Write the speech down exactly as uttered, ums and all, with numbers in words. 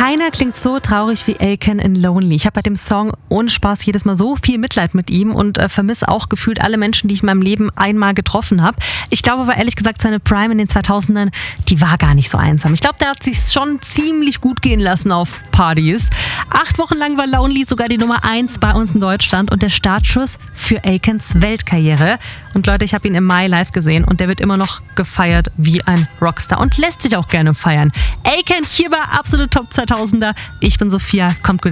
Keiner klingt so traurig wie Akon in Lonely. Ich habe bei dem Song ohne Spaß jedes Mal so viel Mitleid mit ihm und äh, vermisse auch gefühlt alle Menschen, die ich in meinem Leben einmal getroffen habe. Ich glaube aber ehrlich gesagt, seine Prime in den zweitausendern, die war gar nicht so einsam. Ich glaube, der hat sich schon ziemlich gut gehen lassen auf Partys. Acht Wochen lang war Lonely sogar die Nummer eins bei uns in Deutschland und der Startschuss für Akons Weltkarriere. Und Leute, ich habe ihn im Mai live gesehen und der wird immer noch gefeiert wie ein Rockstar und lässt sich auch gerne feiern. Akon hier bei Absolute Top zweitausender. Ich bin Sophia, kommt gut